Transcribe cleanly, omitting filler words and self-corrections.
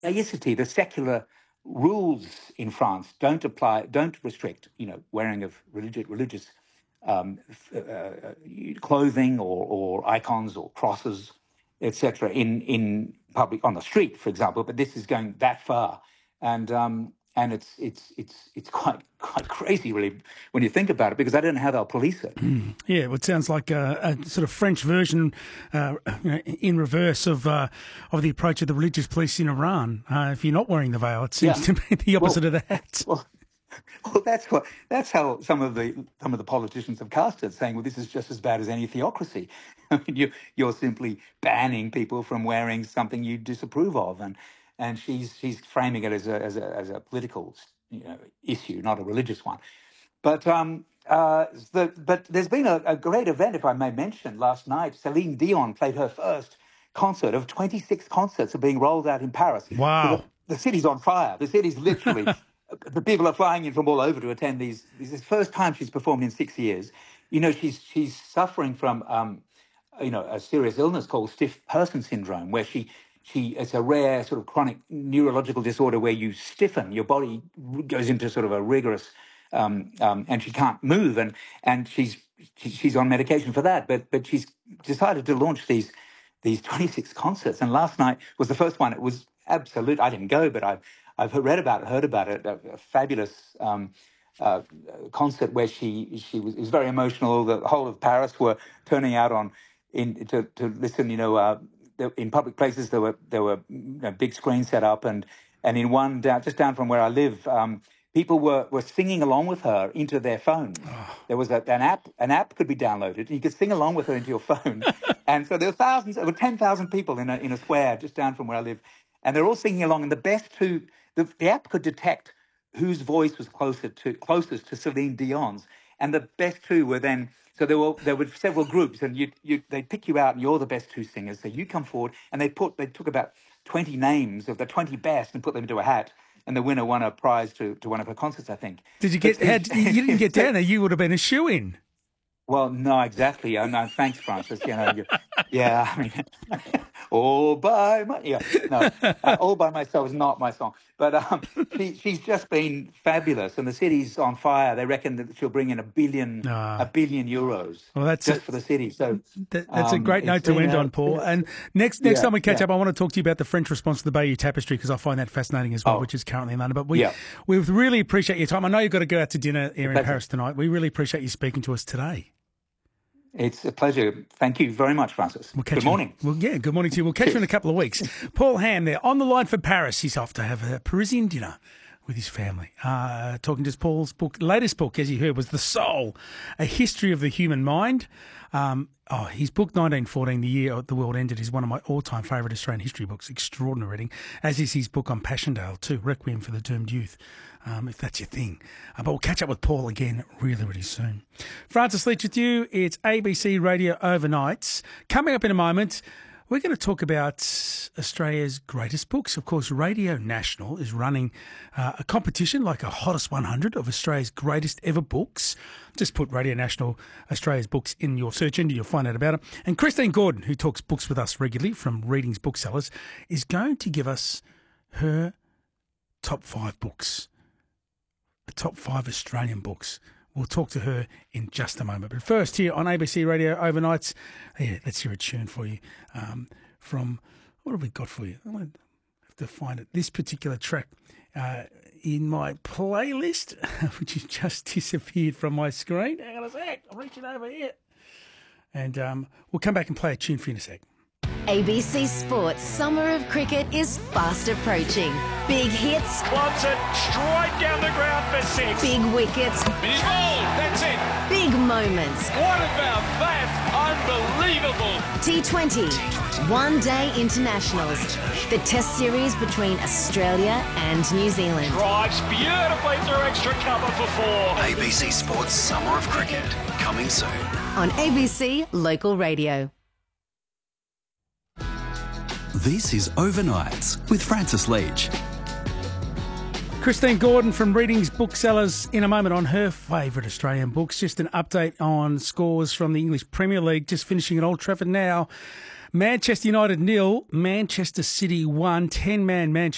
laicity, the secular rules in France don't restrict, wearing of religious clothing or icons or crosses, etc. in public on the street, for example. But this is going that far, and it's quite crazy, really, when you think about it, because I don't know how they'll police it. Yeah, well, it sounds like a sort of French version, in reverse of the approach of the religious police in Iran. If you're not wearing the veil, it seems to be the opposite of that. Well, that's how some of the politicians have cast it, saying, well, this is just as bad as any theocracy. I mean, you're simply banning people from wearing something you disapprove of, and she's framing it as a political issue, not a religious one. But but there's been a great event, if I may mention. Last night, Celine Dion played her first concert of 26 concerts are being rolled out in Paris. Wow. The city's on fire. The city's literally... The people are flying in from all over to attend these. This is the first time she's performed in 6 years. She's suffering from a serious illness called stiff person syndrome, where it's a rare sort of chronic neurological disorder where you stiffen, your body goes into sort of a rigorous and she can't move, and she's on medication for that. But she's decided to launch these 26 concerts, and last night was the first one. It was absolute. I didn't go, but I've heard about it. A fabulous concert where it was very emotional. The whole of Paris were turning out to listen. In public places there were big screens set up, and in one just down from where I live, people were singing along with her into their phone. Oh. There was an app could be downloaded, and you could sing along with her into your phone. And so there were over 10,000 people in a square just down from where I live, and they're all singing along. And the best two. The app could detect whose voice was closest to Celine Dion's, and the best two were then. So there were several groups, and they'd pick you out, and you're the best two singers. So you come forward, and they took about 20 names of the 20 best and put them into a hat, and the winner won a prize to one of her concerts, I think. Did you you didn't get down there? You would have been a shoo-in. Well, no, exactly. No, thanks, Francis. I mean, all by myself is not my song, but she's just been fabulous, and the city's on fire. They reckon that she'll bring in a billion euros. Well, that's just for the city. So that's a great note to end on, Paul. And next time we catch up, I want to talk to you about the French response to the Bayeux Tapestry, because I find that fascinating as well, which is currently in London. But we really appreciate your time. I know you've got to go out to dinner here in Paris tonight. We really appreciate you speaking to us today. It's a pleasure. Thank you very much, Francis. Good morning. Good morning to you. We'll catch you in a couple of weeks. Paul Ham there, on the line for Paris. He's off to have a Parisian dinner with his family. Talking to Paul's latest book, as you heard, was The Soul, A History of the Human Mind. His book, 1914, The Year the World Ended, is one of my all-time favourite Australian history books. Extraordinary reading, as is his book on Passchendaele too, Requiem for the Doomed Youth, if that's your thing. But we'll catch up with Paul again really, really soon. Francis Leach with you. It's ABC Radio Overnights. Coming up in a moment, we're going to talk about Australia's greatest books. Of course, Radio National is running a competition like a Hottest 100 of Australia's greatest ever books. Just put Radio National Australia's books in your search engine, you'll find out about it. And Christine Gordon, who talks books with us regularly from Readings Booksellers, is going to give us her top 5 books, the top 5 Australian books. We'll talk to her in just a moment. But first, here on ABC Radio Overnights, let's hear a tune for you from, what have we got for you? I have to find it. This particular track in my playlist, which has just disappeared from my screen. Hang on a sec. I'm reaching over here. And we'll come back and play a tune for you in a sec. ABC Sports Summer of Cricket is fast approaching. Big hits. Clubs it straight down the ground for 6. Big wickets. He's bowled. That's it. Big moments. What about that? Unbelievable. T20. One-day internationals. The test series between Australia and New Zealand. Drives beautifully through extra cover for 4. ABC Sports Summer of Cricket. Coming soon. On ABC Local Radio. This is Overnights with Francis Leach. Christine Gordon from Readings Booksellers in a moment on her favourite Australian books. Just an update on scores from the English Premier League, just finishing at Old Trafford now. Manchester United 0, Manchester City 1, 10-man Manchester